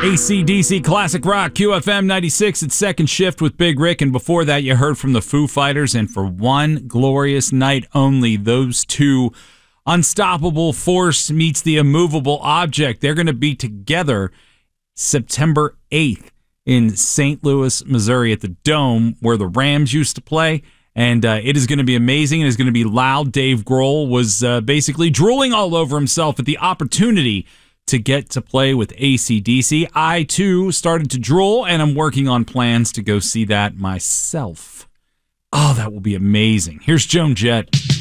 AC/DC Classic Rock, QFM 96, it's Second Shift with Big Rick, and before that you heard from the Foo Fighters, and for one glorious night only, those two, Unstoppable Force meets the Immovable Object. They're going to be together September 8th in St. Louis, Missouri at the Dome, where the Rams used to play, and it is going to be amazing. It is going to be loud. Dave Grohl was basically drooling all over himself at the opportunity to get to play with AC/DC. I, too, started to drool, and I'm working on plans to go see that myself. Oh, that will be amazing. Here's Joan Jett.